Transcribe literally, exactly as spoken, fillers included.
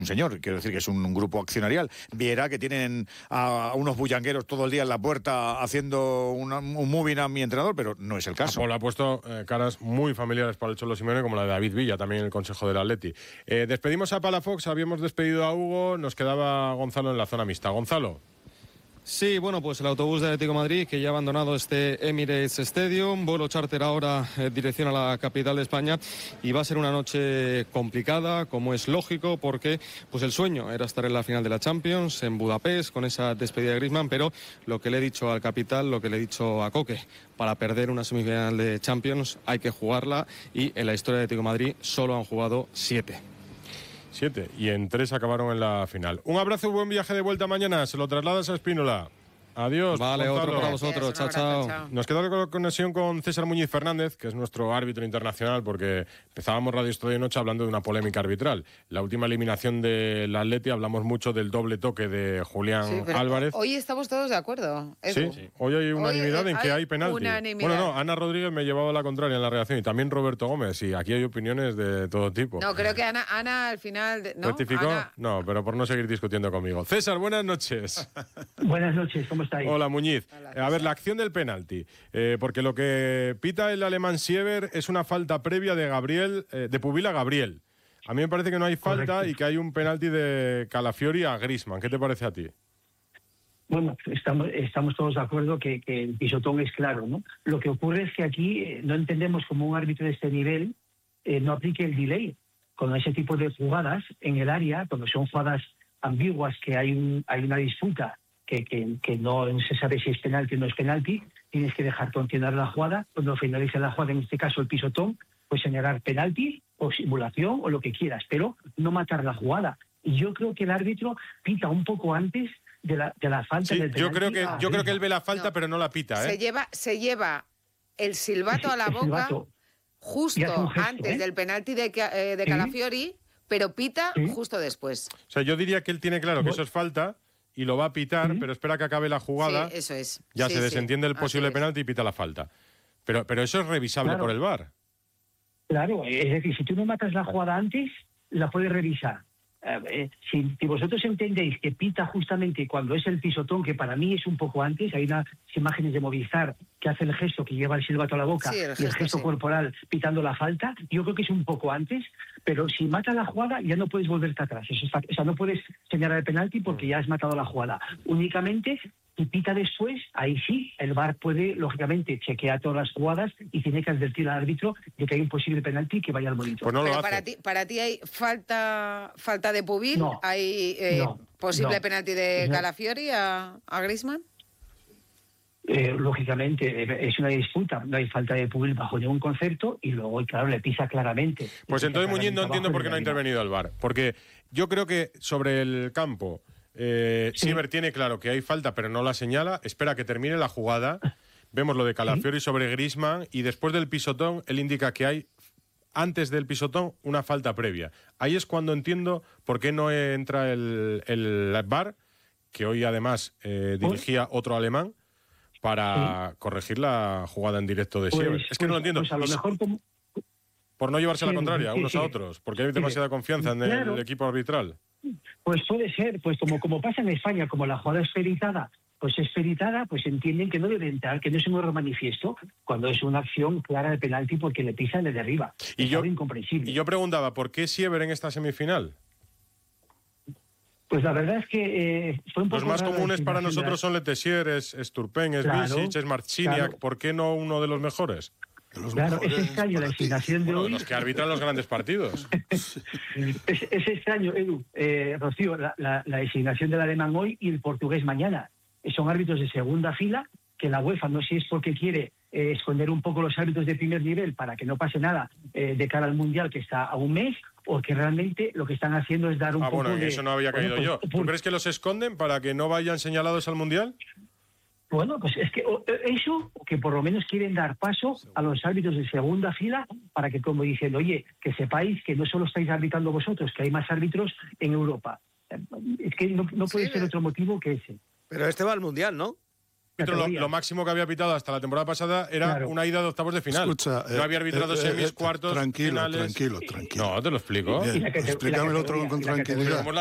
un señor, quiero decir que es un, un grupo accionarial, viera que tienen a, a unos bullangueros todo el día en la puerta haciendo una, un moving a mi entrenador, pero no es el caso. Paul ha puesto eh, caras muy familiares para el Cholo Simeone, como la de David Villa, también en el Consejo del Atleti. Eh, despedimos a Palafox, habíamos despedido a Hugo, nos quedaba Gonzalo en la zona mixta. Gonzalo. Sí, bueno, pues el autobús de Atlético de Madrid que ya ha abandonado este Emirates Stadium, vuelo charter ahora en dirección a la capital de España, y va a ser una noche complicada, como es lógico, porque pues el sueño era estar en la final de la Champions en Budapest con esa despedida de Griezmann, pero lo que le he dicho al capital, lo que le he dicho a Coque, para perder una semifinal de Champions hay que jugarla, y en la historia de Atlético de Madrid solo han jugado siete. Siete, y en tres acabaron en la final. Un abrazo, buen viaje de vuelta mañana. Se lo trasladas a Espínola. Adiós. Vale, Gonzalo. otro para vosotros. Chao, chao, chao. Nos quedó la conexión con César Muñiz Fernández, que es nuestro árbitro internacional, porque empezábamos Radio Estadio Noche hablando de una polémica arbitral. La última eliminación del Atleti, hablamos mucho del doble toque de Julián sí, Álvarez. Hoy estamos todos de acuerdo, Edu. Sí, sí, hoy hay unanimidad hoy, en que hay, hay penalti. Unanimidad. Bueno, no, Ana Rodríguez me llevaba la contraria en la redacción, y también Roberto Gómez, y aquí hay opiniones de todo tipo. No, creo que Ana, Ana al final... De, ¿no? ¿Rectificó? Ana... No, pero por no seguir discutiendo conmigo. César, buenas noches. Buenas noches, ¿cómo estáis? Hola, Muñiz. A ver, la acción del penalti, eh, porque lo que pita el alemán Siever es una falta previa de Gabriel, eh, de Pubil a Gabriel. A mí me parece que no hay falta. Correcto. Y que hay un penalti de Calafiori a Griezmann. ¿Qué te parece a ti? Bueno, estamos, estamos todos de acuerdo que, que el pisotón es claro, ¿no? Lo que ocurre es que aquí eh, no entendemos cómo un árbitro de este nivel eh, no aplique el delay con ese tipo de jugadas en el área, cuando son jugadas ambiguas, que hay, un, hay una disputa. Que, que, que no se sabe si es penalti o no es penalti, tienes que dejar continuar la jugada. Cuando finalice la jugada, en este caso el pisotón, pues señalar penalti o simulación o lo que quieras, pero no matar la jugada. Y yo creo que el árbitro pita un poco antes de la, de la falta sí, del penalti. Yo creo que, yo creo que él ve la falta, no, pero no la pita. ¿eh? Se lleva, se lleva el silbato a la boca silbato. Justo gesto, antes ¿eh? del penalti de, eh, de Calafiori, ¿sí? Pero pita ¿sí? justo después. O sea, yo diría que él tiene claro que eso es falta y lo va a pitar, ¿sí? pero espera que acabe la jugada. Sí, eso es. Ya sí, se desentiende sí. el posible penalti y pita la falta. Pero, pero eso es revisable claro. por el V A R. Claro, es decir, si tú no matas la jugada antes, la puedes revisar. Eh, si, si vosotros entendéis que pita justamente cuando es el pisotón, que para mí es un poco antes, hay unas imágenes de Movistar que hace el gesto, que lleva el silbato a la boca, sí, el gesto, y el gesto sí. corporal pitando la falta, yo creo que es un poco antes, pero si mata la jugada ya no puedes volverte atrás. Eso está, o sea, no puedes señalar el penalti porque ya has matado la jugada. Únicamente, si pita después, ahí sí, el V A R puede, lógicamente, chequear todas las jugadas y tiene que advertir al árbitro de que hay un posible penalti que vaya al monitor. Pues no lo pero hace. para ti, para ti hay falta falta de Pubil, no, hay eh, no, posible no, penalti de no. Calafiori a, a Griezmann. Eh, lógicamente es una disputa, no hay falta de Pubil bajo ningún concepto y luego, claro, le pisa claramente. Pues entonces, Muñiz, no entiendo por qué no ha intervenido el V A R. Porque yo creo que sobre el campo, eh, sí. Siever tiene claro que hay falta, pero no la señala. Espera que termine la jugada. Vemos lo de Calafiori ¿sí? sobre Griezmann y después del pisotón, él indica que hay, antes del pisotón, una falta previa. Ahí es cuando entiendo por qué no entra el, el V A R, que hoy además eh, dirigía otro alemán, para sí. corregir la jugada en directo de pues, Siever. Es que pues, no lo entiendo. Pues a lo mejor como... Por no llevarse sí, la contraria sí, unos sí. a otros, porque hay demasiada confianza en claro. el equipo arbitral. Pues puede ser, pues como, como pasa en España, como la jugada es peritada, pues es peritada, pues entienden que no debe entrar, que no es un error manifiesto, cuando es una acción clara de penalti porque le pisa y le derriba. Y es yo, algo incomprensible. Y yo preguntaba, ¿por qué Siever en esta semifinal? Pues la verdad es que eh, fue un poco... Los más comunes para nosotros la... son Letessier, es, es Turpen, es claro, Vilsic, es Marciniak. Claro. ¿Por qué no uno de los mejores? De los claro, mejores es extraño la asignación de bueno, hoy. Los que arbitran los grandes partidos. es, es extraño, Edu, eh, Rocío, la, la, la designación del alemán hoy y el portugués mañana. Son árbitros de segunda fila que la UEFA, no sé si es porque quiere eh, esconder un poco los árbitros de primer nivel para que no pase nada eh, de cara al Mundial, que está a un mes, o que realmente lo que están haciendo es dar un ah, poco bueno, de... Ah, bueno, eso no había caído bueno, pues, yo. ¿Tú por... crees que los esconden para que no vayan señalados al Mundial? Bueno, pues es que eso, que por lo menos quieren dar paso a los árbitros de segunda fila para que, como dicen, oye, que sepáis que no solo estáis arbitrando vosotros, que hay más árbitros en Europa. Es que no, no puede sí, ser otro motivo que ese. Pero este va al Mundial, ¿no? árbitro lo, lo máximo que había pitado hasta la temporada pasada era claro. una ida de octavos de final. Escucha, no había arbitrado eh, eh, semis, eh, cuartos, tranquilo, finales. Tranquilo, tranquilo. No, te lo explico. Bien, explícamelo otro con tranquilidad.